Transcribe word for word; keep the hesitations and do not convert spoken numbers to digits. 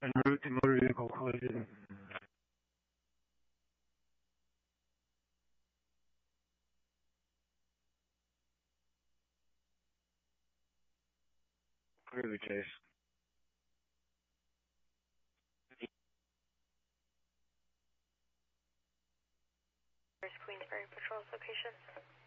En route to motor vehicle collision. Clear the chase. Where's Queensbury Patrol's location?